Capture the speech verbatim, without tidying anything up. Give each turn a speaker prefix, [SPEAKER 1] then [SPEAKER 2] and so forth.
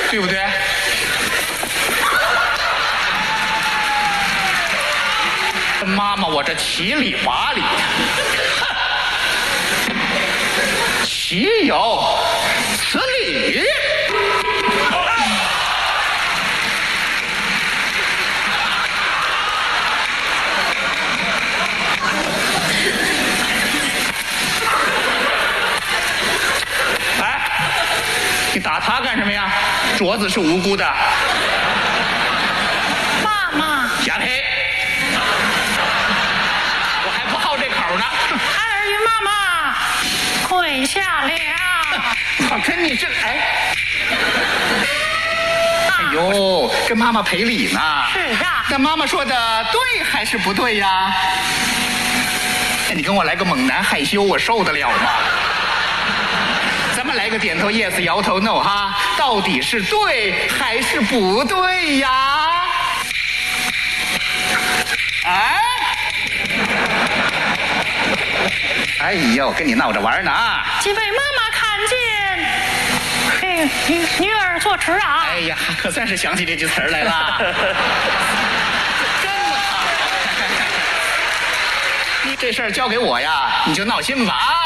[SPEAKER 1] 对不对？妈妈，我这七里八里，岂有此理！哎，你打他干什么呀？镯子是无辜的。
[SPEAKER 2] 妈妈，
[SPEAKER 1] 瞎呸！我还不好这口呢。
[SPEAKER 2] 儿与妈妈跪下了。
[SPEAKER 1] 我跟你这哎，哎呦，跟妈妈赔礼呢。
[SPEAKER 2] 是啊，
[SPEAKER 1] 那妈妈说的对还是不对呀？那你跟我来个猛男害羞，我受得了吗？咱们来个点头 yes， 摇头 no 哈，到底是对还是不对呀？哎，哎呦，跟你闹着玩呢啊！
[SPEAKER 2] 几位妈妈看见这女女儿坐迟啊？
[SPEAKER 1] 哎呀，可算是想起这句词儿来了。真好，你这事儿交给我呀，你就闹心吧啊！